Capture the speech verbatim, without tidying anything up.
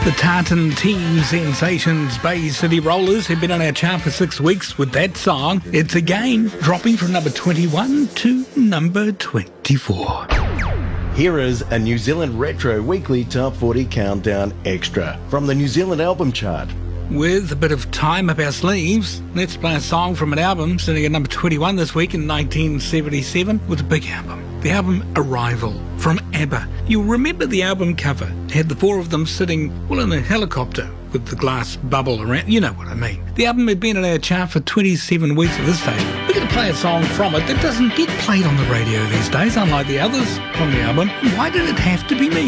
The Tartan Teen Sensations Bay City Rollers have been on our chart for six weeks with that song. It's again dropping from number twenty-one to number twenty-four. Here is a New Zealand Retro Weekly Top forty Countdown Extra from the New Zealand Album Chart. With a bit of time up our sleeves, let's play a song from an album sitting at number twenty-one this week in nineteen seventy-seven with a big album. The album Arrival from ABBA. You'll remember the album cover. It had the four of them sitting, well, in a helicopter with the glass bubble around. You know what I mean. The album had been on our chart for twenty-seven weeks at this stage. We're going to play a song from it that doesn't get played on the radio these days, unlike the others from the album. Why did it have to be me?